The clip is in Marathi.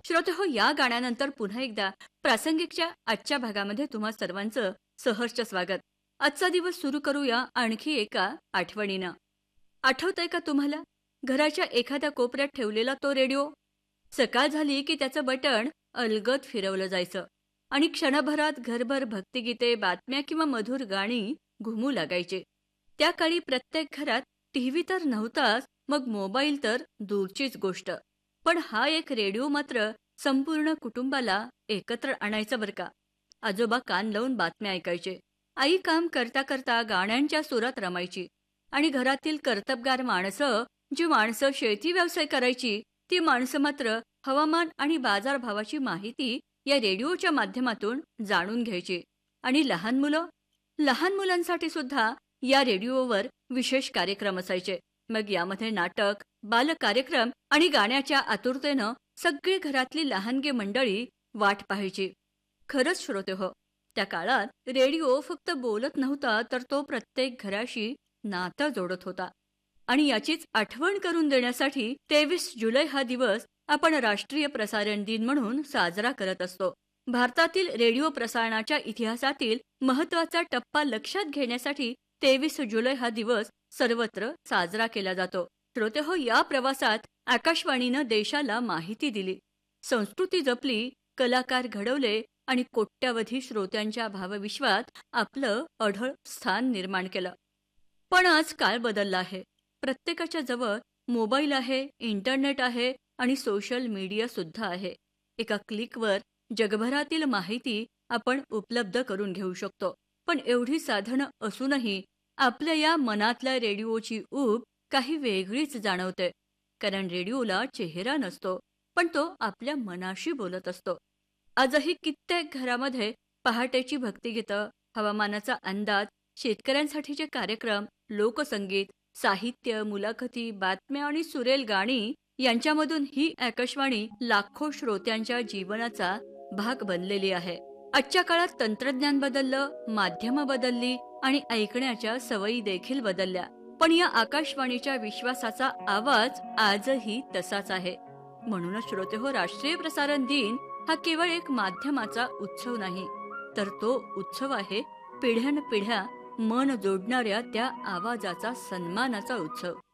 श्रोतेहो, या गाण्यानंतर पुन्हा एकदा प्रासंगिकच्या आजच्या भागामध्ये तुम्हा सर्वांचं सहर्ष स्वागत. आजचा दिवस सुरू करूया आणखी एका आठवणीनं. आठवतंय का तुम्हाला घराच्या एखाद्या कोपऱ्यात ठेवलेला तो रेडिओ? सकाळ झाली की त्याचं बटण अलगद फिरवलं जायचं आणि क्षणभरात घरभर भक्तिगीते, बातम्या किंवा मधुर गाणी घुमू लागायचे. त्या काळी प्रत्येक घरात टीव्ही तर नव्हताच, मग मोबाईल तर दूरचीच गोष्ट. पण हा एक रेडिओ मात्र संपूर्ण कुटुंबाला एकत्र आणायचा बरं का. आजोबा कान लावून बातम्या ऐकायचे, आई काम करता करता गाण्यांच्या सुरात रमायची आणि घरातील कर्तबगार माणसं, जी माणसं शेती व्यवसाय करायची, ती माणसं मात्र हवामान आणि बाजारभावाची माहिती या रेडिओच्या माध्यमातून जाणून घ्यायची. आणि लहान मुलांसाठी सुद्धा या रेडिओवर विशेष कार्यक्रम असायचे. मग यामध्ये नाटक, बालकार्यक्रम आणि गाण्याच्या आतुरतेनं सगळी घरातली लहानगी मंडळी वाट पाहायची. खरंच श्रोते हो, त्या काळात रेडिओ फक्त बोलत नव्हता, तर तो प्रत्येक घराशी नातं जोडत होता. आणि याचीच आठवण करून देण्यासाठी 23 जुलै हा दिवस आपण राष्ट्रीय प्रसारण दिन म्हणून साजरा करत असतो. भारतातील रेडिओ प्रसारणाच्या इतिहासातील महत्वाचा टप्पा लक्षात घेण्यासाठी 23 जुलै हा दिवस सर्वत्र साजरा केला जातो. श्रोतेहो, या प्रवासात आकाशवाणीनं देशाला माहिती दिली, संस्कृती जपली, कलाकार घडवले आणि कोट्यावधी श्रोत्यांच्या भावविश्वात आपलं अढळ स्थान निर्माण केलं. पण आज काळ बदलला आहे. प्रत्येकाच्या जवळ मोबाईल आहे, इंटरनेट आहे आणि सोशल मीडिया सुद्धा आहे. एका क्लिकवर जगभरातील माहिती आपण उपलब्ध करून घेऊ शकतो. पण एवढी साधनं असूनही आपल्या या मनातल्या रेडिओची ऊब काही वेगळीच जाणवते. कारण रेडिओला चेहरा नसतो, पण तो आपल्या मनाशी बोलत असतो. आजही कित्येक घरामध्ये पहाटेची भक्तिगीतं, हवामानाचा अंदाज, शेतकऱ्यांसाठीचे कार्यक्रम, लोकसंगीत, साहित्य, मुलाखती, बातम्या आणि सुरेल गाणी यांच्यामधून ही आकाशवाणी लाखो श्रोत्यांच्या जीवनाचा भाग बनलेली आहे. आजच्या काळात तंत्रज्ञान बदललं, माध्यमं बदलली आणि ऐकण्याच्या सवयी देखील बदलल्या. पण या आकाशवाणीच्या विश्वासाचा आवाज आजही तसाच आहे. म्हणूनच श्रोतेहो, राष्ट्रीय प्रसारण दिन हा केवळ एक माध्यमाचा उत्सव नाही, तर तो उत्सव आहे पिढ्यानपिढ्या मन जोडणाऱ्या त्या आवाजाचा, सन्मानाचा उत्सव.